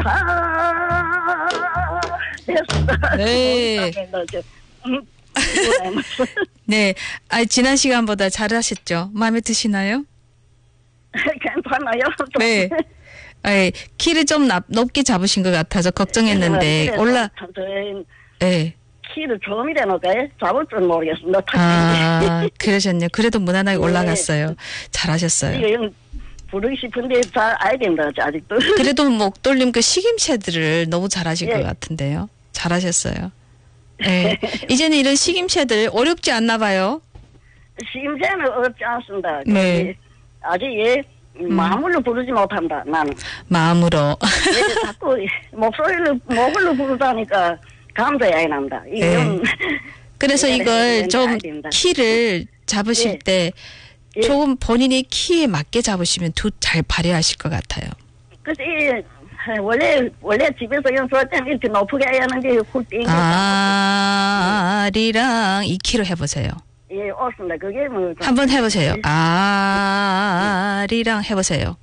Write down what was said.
다 됐어. 네. 네. 아, 지난 시간보다 잘하셨죠? 마음에 드시나요? 괜찮아요. 네. 아, 키를 좀 높게 잡으신 것 같아서 걱정했는데 네. 키를 처음이라 놓게 잡을 줄 모르겠어. 아, 그러셨네요. 그래도 무난하게 네. 올라갔어요. 잘하셨어요. 이거 부르기 싶은데 잘 알야 된다, 아직도. 그래도 목돌림 그 식임새들을 너무 잘하실 예. 것 같은데요. 잘하셨어요. 네. 이제는 이런 식임새들 어렵지 않나 봐요. 심새는 어렵지 않습니다. 네. 아직 마음으로 부르지 못한다, 나는. 마음으로. 자꾸 목으로 부르다니까 감사해야 난다. 이건. 그래서 이걸 좀 키를 잡으실 예. 때 예. 조금 본인의 키에 맞게 잡으시면 잘 발휘하실 것 같아요. 그치, 원래 집에서 연습할 때는 이렇게 높게 해야 하는데, 훌띵. 아리랑 이 키로 해보세요. 예, 없습니다. 그게 뭐. 한번 해보세요. 아리랑 해보세요.